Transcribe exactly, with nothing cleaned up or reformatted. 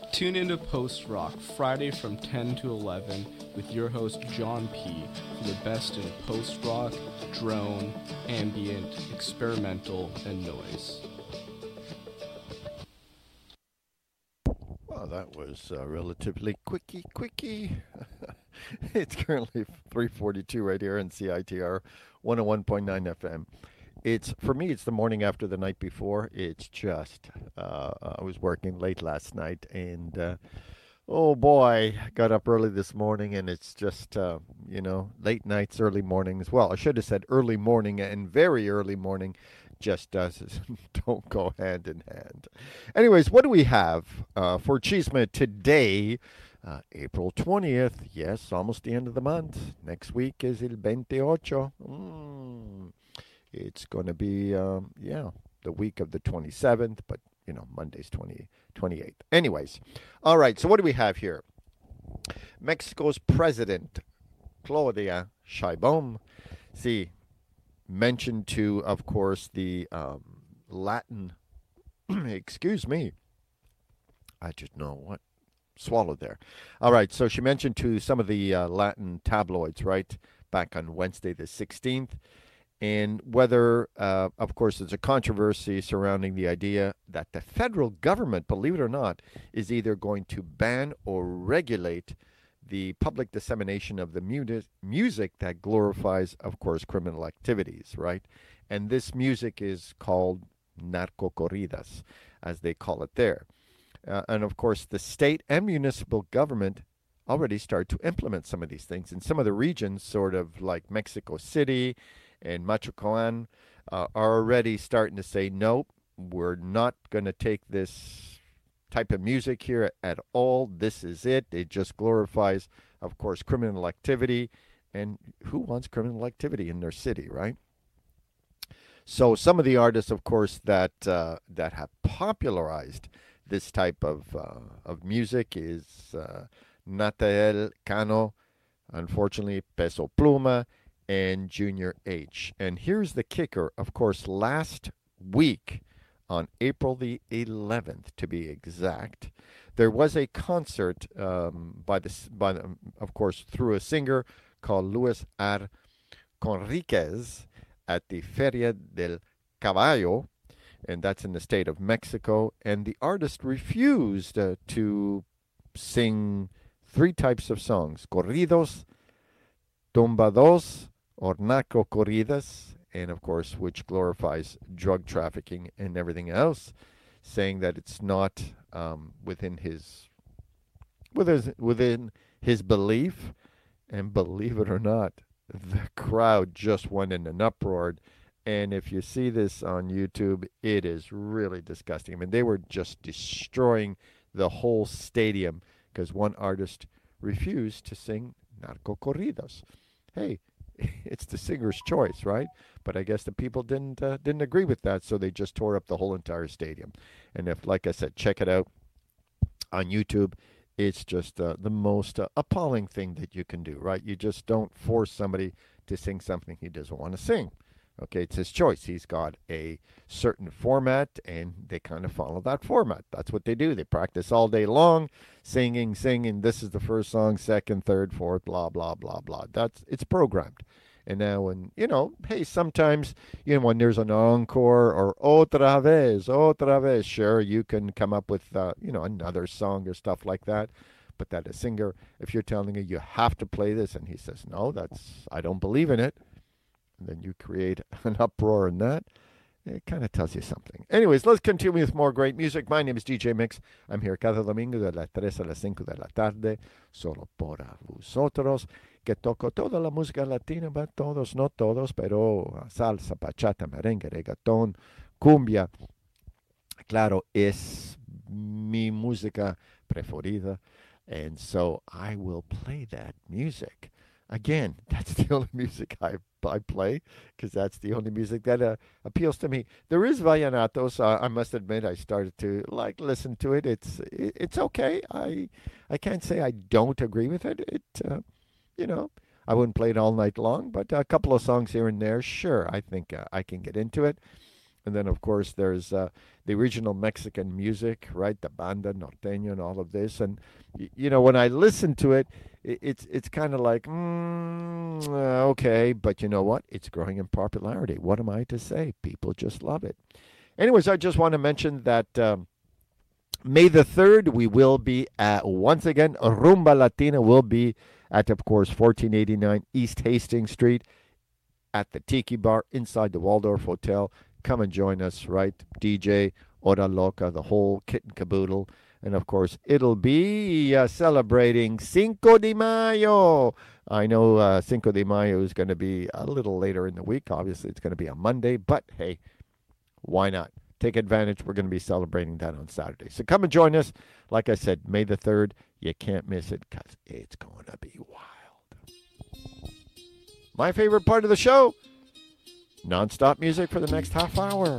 Tune into Post Rock Friday from ten to eleven with your host John P. for the best in post rock, drone, ambient, experimental, and noise. Well, that was uh, relatively quickie, quickie. It's currently three forty-two right here in C I T R one oh one point nine F M. It's for me. It's the morning after the night before. It's just uh, I was working late last night, and uh, oh boy, got up early this morning, and it's just uh, you know late nights, early mornings. Well, I should have said early morning and very early morning. Just does don't go hand in hand. Anyways, what do we have uh, for Chisme today? Uh, April twentieth. Yes, almost the end of the month. Next week is el veintiocho. Mm. It's going to be, um, yeah, the week of the twenty-seventh, but, you know, Monday's twenty, twenty-eighth. Anyways, all right, so what do we have here? Mexico's president, Claudia Sheinbaum, see, mentioned to, of course, the um, Latin, excuse me, I just know what, swallowed there. All right, so she mentioned to some of the uh, Latin tabloids, right, back on Wednesday the sixteenth, and whether, uh, of course, there's a controversy surrounding the idea that the federal government, believe it or not, is either going to ban or regulate the public dissemination of the mu- music that glorifies, of course, criminal activities, right? And this music is called narco corridas, as they call it there. Uh, and of course, the state and municipal government already start to implement some of these things. In some of the regions, sort of like Mexico City and Machacoan, uh, are already starting to say, nope, we're not going to take this type of music here at all. This is it. It just glorifies, of course, criminal activity. And who wants criminal activity in their city, right? So some of the artists, of course, that uh, that have popularized this type of uh, of music is uh, Natael Cano, unfortunately, Peso Pluma, and Junior H. And here's the kicker. Of course, last week, on April the eleventh, to be exact, there was a concert um, by the by the, of course, through a singer called Luis R. Conriquez at the Feria del Caballo, and that's in the state of Mexico. And the artist refused uh, to sing three types of songs: corridos, tumbados, or narco corridas, and of course, which glorifies drug trafficking and everything else, saying that it's not um, within his within within his belief. And believe it or not, the crowd just went in an uproar. And if you see this on YouTube, it is really disgusting. I mean, they were just destroying the whole stadium because one artist refused to sing narco corridos. Hey, it's the singer's choice, right? But I guess the people didn't uh, didn't agree with that, so they just tore up the whole entire stadium. And if, like I said, check it out on YouTube. It's just uh, the most uh, appalling thing that you can do, right? You just don't force somebody to sing something he doesn't want to sing. Okay, it's his choice. He's got a certain format, and they kind of follow that format. That's what they do. They practice all day long, singing, singing. This is the first song, second, third, fourth, blah, blah, blah, blah. That's it's programmed. And now, when you know, hey, sometimes you know when there's an encore or otra vez, otra vez, sure, you can come up with uh, you know another song or stuff like that. But that a singer, if you're telling him you have to play this, and he says no, that's I don't believe in it, and then you create an uproar in that. It kind of tells you something. Anyways, let's continue with more great music. My name is D J Mix. I'm here cada domingo de las tres a las cinco de la tarde, solo por vosotros, que toco toda la música latina, but todos, no todos, pero salsa, bachata, merengue, reggaeton, cumbia. Claro, es mi música preferida, and so I will play that music. Again, that's the only music I I play because that's the only music that uh, appeals to me. There is vallenato, so I, I must admit I started to like listen to it. It's it, it's okay. I I can't say I don't agree with it. It uh, you know I wouldn't play it all night long, but a couple of songs here and there, sure, I think uh, I can get into it. And then, of course, there's uh, the original Mexican music, right? The banda norteña and all of this. And, y- you know, when I listen to it, i- it's it's kind of like, mm, uh, okay, but you know what? It's growing in popularity. What am I to say? People just love it. Anyways, I just want to mention that um, May the third, we will be at, once again, Rumba Latina will be at, of course, fourteen eighty-nine East Hastings Street at the Tiki Bar inside the Waldorf Hotel. Come and join us, right? D J, Hora Loca, the whole kit and caboodle. And of course, it'll be uh, celebrating Cinco de Mayo. I know uh, Cinco de Mayo is going to be a little later in the week. Obviously, it's going to be on Monday, but hey, why not? Take advantage. We're going to be celebrating that on Saturday. So come and join us. Like I said, May the third. You can't miss it because it's going to be wild. My favorite part of the show, nonstop music for the next half hour.